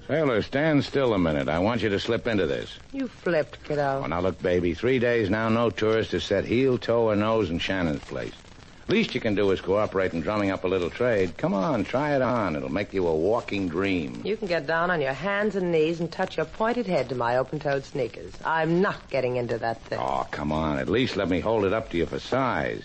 Sailor, stand still a minute. I want you to slip into this. You flipped, kiddo. Oh, now look, baby, 3 days now, no tourist has set heel, toe, or nose in Shannon's place. Least you can do is cooperate in drumming up a little trade. Come on, try it on. It'll make you a walking dream. You can get down on your hands and knees and touch your pointed head to my open-toed sneakers. I'm not getting into that thing. Oh, come on. At least let me hold it up to you for size.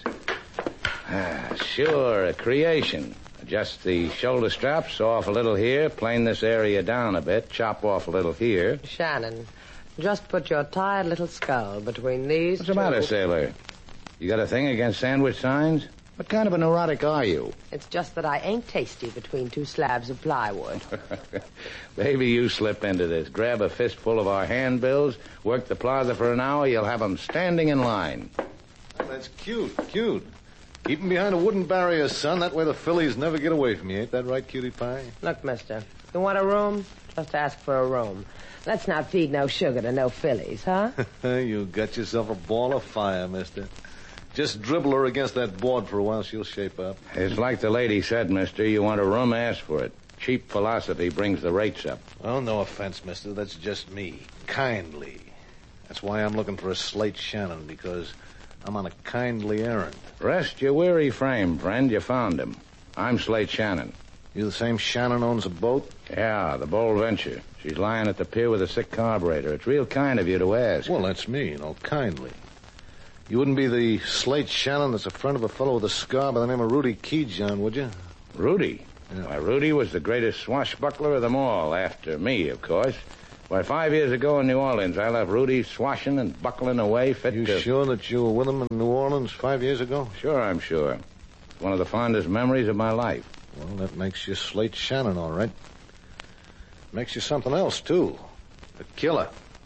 Sure, a creation. Adjust the shoulder straps, saw off a little here, plane this area down a bit, chop off a little here. Shannon, just put your tired little skull between these What's the matter, sailor? You got a thing against sandwich signs? What kind of a neurotic are you? It's just that I ain't tasty between two slabs of plywood. Baby, you slip into this. Grab a fistful of our handbills, work the plaza for an hour, you'll have 'em standing in line. That's cute. Keep 'em behind a wooden barrier, son. That way the fillies never get away from you. Ain't that right, cutie pie? Look, mister, you want a room? Just ask for a room. Let's not feed no sugar to no fillies, huh? You got yourself a ball of fire, mister. Just dribble her against that board for a while. She'll shape up. It's like the lady said, mister. You want a room, ask for it. Cheap philosophy brings the rates up. Oh, no offense, mister. That's just me. Kindly. That's why I'm looking for a Slate Shannon, because I'm on a kindly errand. Rest your weary frame, friend. You found him. I'm Slate Shannon. You the same Shannon owns a boat? Yeah, the Bold Venture. She's lying at the pier with a sick carburetor. It's real kind of you to ask. Well, that's me, kindly. You wouldn't be the Slate Shannon that's a friend of a fellow with a scar by the name of Rudy Keyjohn, would you? Rudy? Yeah. Why, Rudy was the greatest swashbuckler of them all, after me, of course. Why, 5 years ago in New Orleans, I left Rudy swashing and buckling away fit You to... sure that you were with him in New Orleans 5 years ago? Sure, I'm sure. It's one of the fondest memories of my life. Well, that makes you Slate Shannon, all right. Makes you something else, too. A killer.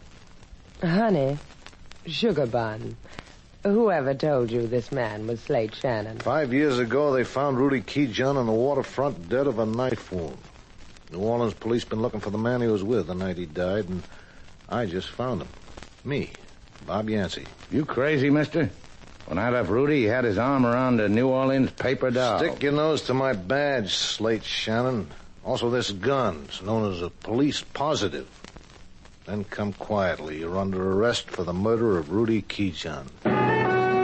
Honey, sugar bun. Whoever told you this man was Slate Shannon? 5 years ago, they found Rudy Keyjohn on the waterfront dead of a knife wound. New Orleans police been looking for the man he was with the night he died, and I just found him. Me, Bob Yancey. You crazy, mister? When I left Rudy, he had his arm around a New Orleans paper doll. Stick your nose to my badge, Slate Shannon. Also this gun. It's known as a police positive. Then come quietly. You're under arrest for the murder of Rudy Keyjohn.